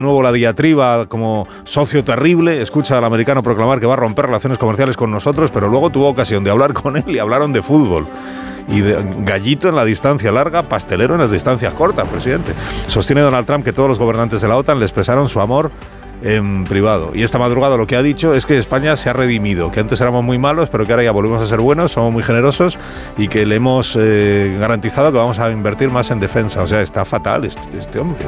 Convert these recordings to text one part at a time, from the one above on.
nuevo la diatriba como socio terrible, escucha al americano proclamar que va a romper relaciones comerciales con nosotros, pero luego tuvo ocasión de hablar con él y hablaron de fútbol. Y de gallito en la distancia larga, pastelero en las distancias cortas, presidente. Sostiene Donald Trump que todos los gobernantes de la OTAN le expresaron su amor en privado. Y esta madrugada lo que ha dicho es que España se ha redimido, que antes éramos muy malos, pero que ahora ya volvemos a ser buenos, somos muy generosos y que le hemos garantizado que vamos a invertir más en defensa. O sea, está fatal este hombre.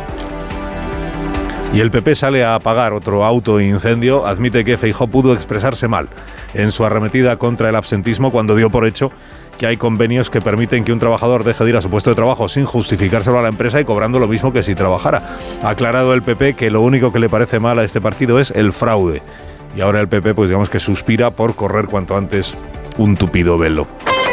Y el PP sale a apagar otro autoincendio, admite que Feijóo pudo expresarse mal en su arremetida contra el absentismo cuando dio por hecho que hay convenios que permiten que un trabajador deje de ir a su puesto de trabajo sin justificárselo a la empresa y cobrando lo mismo que si trabajara. Ha aclarado el PP que lo único que le parece mal a este partido es el fraude. Y ahora el PP, pues digamos que suspira por correr cuanto antes un tupido velo.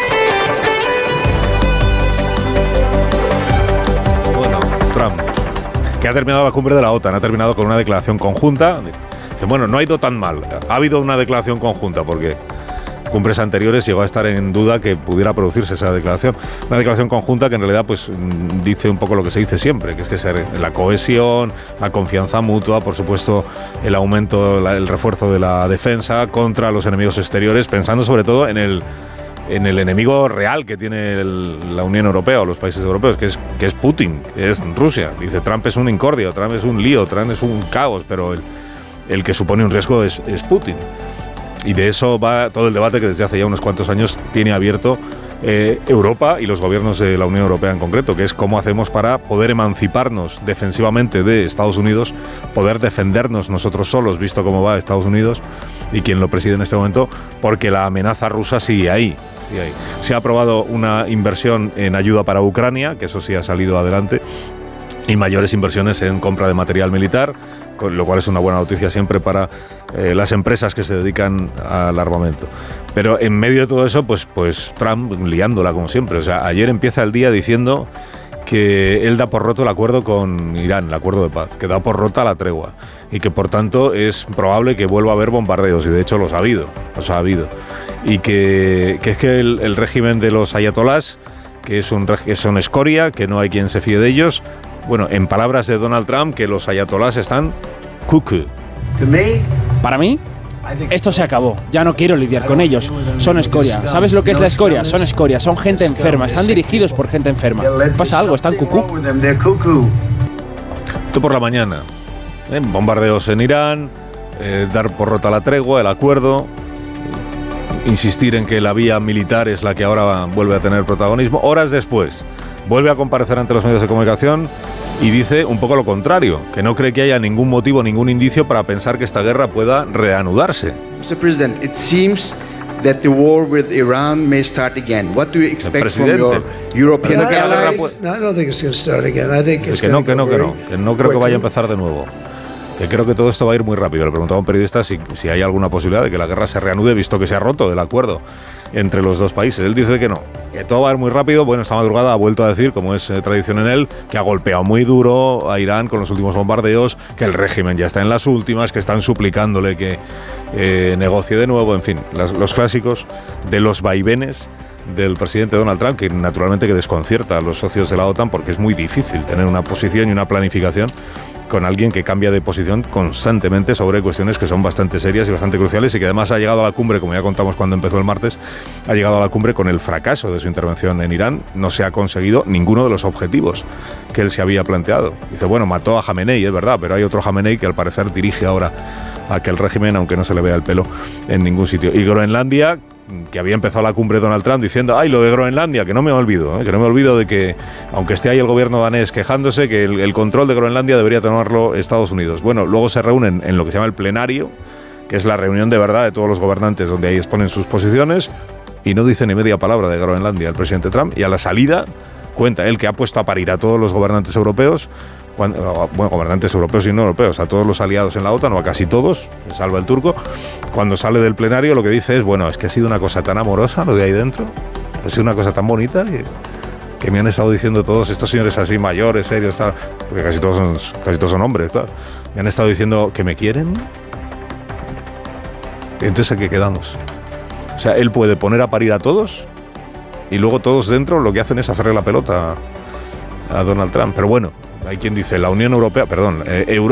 Bueno, Trump, que ha terminado la cumbre de la OTAN, ha terminado con una declaración conjunta. Dice, bueno, no ha ido tan mal. Ha habido una declaración conjunta porque cumbres anteriores llegó a estar en duda que pudiera producirse esa declaración. Una declaración conjunta que en realidad pues dice un poco lo que se dice siempre, que es que la cohesión, la confianza mutua, por supuesto el aumento, el refuerzo de la defensa contra los enemigos exteriores, pensando sobre todo en el enemigo real que tiene la Unión Europea o los países europeos, que es Putin, que es Rusia. Dice, Trump es un incordio, Trump es un lío, Trump es un caos, pero el que supone un riesgo es Putin. Y de eso va todo el debate que desde hace ya unos cuantos años tiene abierto Europa y los gobiernos de la Unión Europea en concreto, que es cómo hacemos para poder emanciparnos defensivamente de Estados Unidos, poder defendernos nosotros solos, visto cómo va Estados Unidos y quien lo preside en este momento, porque la amenaza rusa sigue ahí. Se ha aprobado una inversión en ayuda para Ucrania, que eso sí ha salido adelante, y mayores inversiones en compra de material militar, con lo cual es una buena noticia siempre para las empresas que se dedican al armamento. Pero en medio de todo eso, pues Trump liándola como siempre. O sea, ayer empieza el día diciendo que él da por roto el acuerdo con Irán, el acuerdo de paz, que da por rota la tregua y que por tanto es probable que vuelva a haber bombardeos, y de hecho los ha habido. Y que es que el régimen de los ayatolás, que son escoria, que no hay quien se fíe de ellos. Bueno, en palabras de Donald Trump, que los ayatolás están cuckoo. Para mí, esto se acabó. Ya no quiero lidiar con ellos. Son escoria. ¿Sabes lo que es la escoria? Son escoria. Son gente enferma. Están dirigidos por gente enferma. ¿Pasa algo? ¿Están cucú? Esto por la mañana. Bombardeos en Irán, dar por rota la tregua, el acuerdo, insistir en que la vía militar es la que ahora vuelve a tener protagonismo. Horas después, vuelve a comparecer ante los medios de comunicación y dice un poco lo contrario, que no cree que haya ningún motivo, ningún indicio para pensar que esta guerra pueda reanudarse. Mr. President, it seems that the war with Iran may start again. What do you expect from your European allies? No, I don't think it's going to start again. I think it's que no creo que vaya a empezar de nuevo. Que creo que todo esto va a ir muy rápido. Le preguntaba a un periodista si hay alguna posibilidad de que la guerra se reanude, visto que se ha roto el acuerdo entre los dos países. Él dice que no, que todo va a ir muy rápido. Bueno, esta madrugada ha vuelto a decir, como es tradición en él, que ha golpeado muy duro a Irán con los últimos bombardeos, que el régimen ya está en las últimas, que están suplicándole que negocie de nuevo. En fin, los clásicos de los vaivenes del presidente Donald Trump, que naturalmente que desconcierta a los socios de la OTAN, porque es muy difícil tener una posición y una planificación con alguien que cambia de posición constantemente sobre cuestiones que son bastante serias y bastante cruciales, y que además ha llegado a la cumbre, como ya contamos cuando empezó el martes, ha llegado a la cumbre con el fracaso de su intervención en Irán. No se ha conseguido ninguno de los objetivos que él se había planteado. Dice, bueno, mató a Jamenei, es verdad, pero hay otro Jamenei que al parecer dirige ahora aquel régimen, aunque no se le vea el pelo en ningún sitio. Y Groenlandia, que había empezado la cumbre Donald Trump diciendo, lo de Groenlandia, que no me olvido de que, aunque esté ahí el gobierno danés quejándose, que el control de Groenlandia debería tomarlo Estados Unidos. Bueno, luego se reúnen en lo que se llama el plenario, que es la reunión de verdad de todos los gobernantes, donde ahí exponen sus posiciones, y no dice ni media palabra de Groenlandia el presidente Trump, y a la salida cuenta él que ha puesto a parir a todos los gobernantes europeos, gobernantes europeos y no europeos, a todos los aliados en la OTAN, o a casi todos, salvo el turco. Cuando sale del plenario lo que dice es, es que ha sido una cosa tan amorosa lo de ahí dentro, ha sido una cosa tan bonita que me han estado diciendo todos estos señores así mayores, serios, tal, porque casi todos son hombres, claro, me han estado diciendo que me quieren. Entonces, ¿a qué quedamos? O sea, él puede poner a parir a todos y luego todos dentro lo que hacen es hacerle la pelota a Donald Trump. Pero bueno, hay quien dice, la Unión Europea, Europa